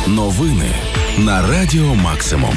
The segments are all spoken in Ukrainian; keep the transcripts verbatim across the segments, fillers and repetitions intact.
Новини на Радіо Максимум.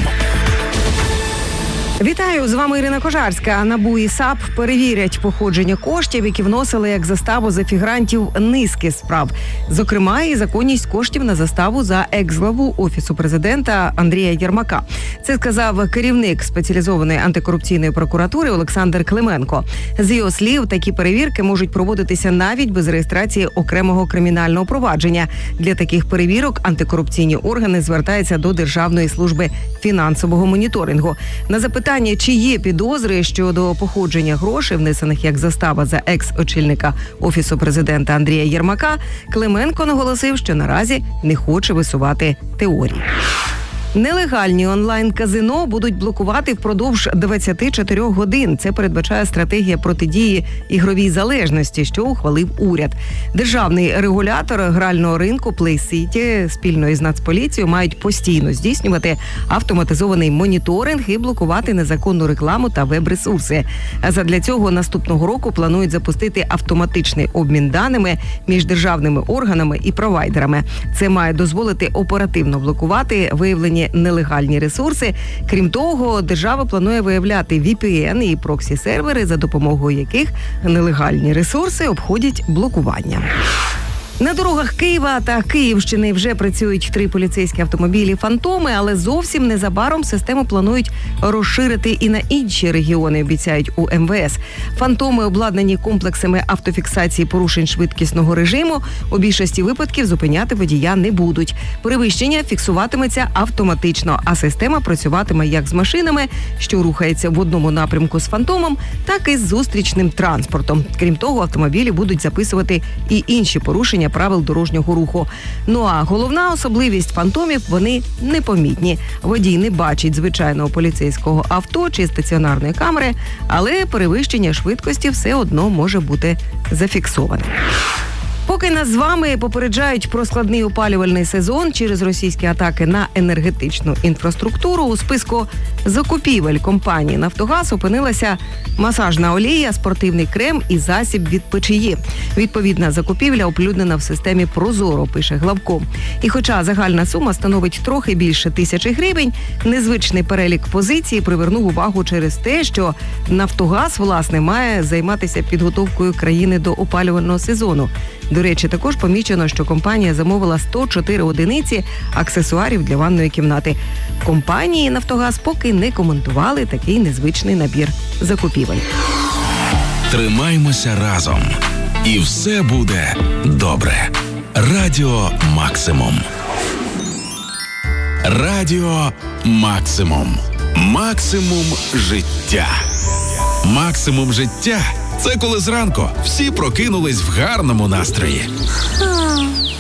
Вітаю, з вами Ірина Кожарська. НАБУ і САП перевірять походження коштів, які вносили як заставу за фігурантів низки справ. Зокрема, і законність коштів на заставу за екс-главу Офісу президента Андрія Єрмака. Це сказав керівник спеціалізованої антикорупційної прокуратури Олександр Клименко. З його слів, такі перевірки можуть проводитися навіть без реєстрації окремого кримінального провадження. Для таких перевірок антикорупційні органи звертаються до Державної служби фінансового моніторингу. На запитання, чи є підозри щодо походження грошей, внесених як застава за екс-очільника Офісу президента Андрія Єрмака, Клименко наголосив, що наразі не хоче висувати теорії. Нелегальні онлайн-казино будуть блокувати впродовж двадцяти чотирьох годин. Це передбачає стратегія протидії ігровій залежності, що ухвалив уряд. Державний регулятор грального ринку Play City спільно із Нацполіцією мають постійно здійснювати автоматизований моніторинг і блокувати незаконну рекламу та веб-ресурси. А задля цього наступного року планують запустити автоматичний обмін даними між державними органами і провайдерами. Це має дозволити оперативно блокувати виявлені нелегальні ресурси. Крім того, держава планує виявляти ві пі ен і проксі-сервери, за допомогою яких нелегальні ресурси обходять блокування. На дорогах Києва та Київщини вже працюють три поліцейські автомобілі «Фантоми», але зовсім незабаром систему планують розширити і на інші регіони, обіцяють у ем ве ес. «Фантоми» обладнані комплексами автофіксації порушень швидкісного режиму. У більшості випадків зупиняти водія не будуть. Перевищення фіксуватиметься автоматично, а система працюватиме як з машинами, що рухаються в одному напрямку з «Фантомом», так і з зустрічним транспортом. Крім того, автомобілі будуть записувати і інші порушення правил дорожнього руху. Ну а головна особливість «Фантомів» – вони непомітні. Водій не бачить звичайного поліцейського авто чи стаціонарної камери, але перевищення швидкості все одно може бути зафіксоване. Поки нас з вами попереджають про складний опалювальний сезон через російські атаки на енергетичну інфраструктуру, у списку закупівель компанії «Нафтогаз» опинилася масажна олія, спортивний крем і засіб від печії. Відповідна закупівля оприлюднена в системі «Прозоро», пише главком. І хоча загальна сума становить трохи більше тисячі гривень, незвичний перелік позицій привернув увагу через те, що «Нафтогаз», власне, має займатися підготовкою країни до опалювального сезону. До речі, також помічено, що компанія замовила сто чотири одиниці аксесуарів для ванної кімнати. В компанії «Нафтогаз» поки не коментували такий незвичний набір закупівель. Тримаймося разом. І все буде добре. Радіо Максимум. Радіо Максимум. Максимум життя. Максимум життя – це коли зранку всі прокинулись в гарному настрої.